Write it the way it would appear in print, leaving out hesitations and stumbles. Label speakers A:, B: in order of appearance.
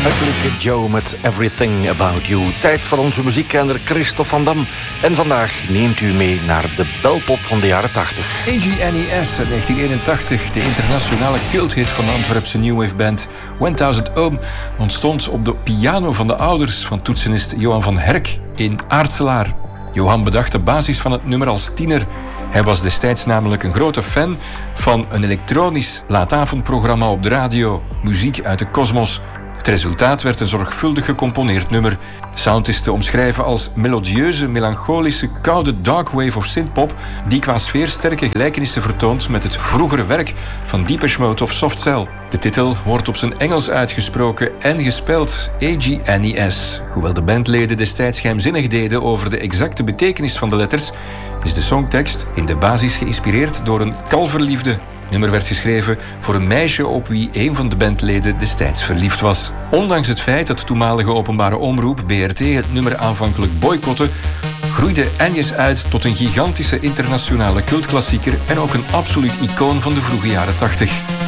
A: Ugly Joe met Everything About You. Tijd voor onze muziekkenner Christophe van Dam. En vandaag neemt u mee naar de belpop van de jaren 80.
B: AGNES uit 1981, de internationale culthit van de Antwerpse new wave band 1000 Ohm, ontstond op de piano van de ouders van toetsenist Johan van Herk in Aartselaar. Johan bedacht de basis van het nummer als tiener. Hij was destijds namelijk een grote fan van een elektronisch laatavondprogramma op de radio, Muziek uit de Kosmos. Het resultaat werd een zorgvuldig gecomponeerd nummer. De sound is te omschrijven als melodieuze, melancholische, koude darkwave of synthpop die qua sfeer sterke gelijkenissen vertoont met het vroegere werk van Depeche Mode of Soft Cell. De titel wordt op zijn Engels uitgesproken en gespeld AGNES. Hoewel de bandleden destijds geheimzinnig deden over de exacte betekenis van de letters, is de songtekst in de basis geïnspireerd door een kalverliefde. Het nummer werd geschreven voor een meisje op wie een van de bandleden destijds verliefd was. Ondanks het feit dat de toenmalige openbare omroep BRT het nummer aanvankelijk boycotte, groeide Agnes uit tot een gigantische internationale cultklassieker en ook een absoluut icoon van de vroege jaren 80.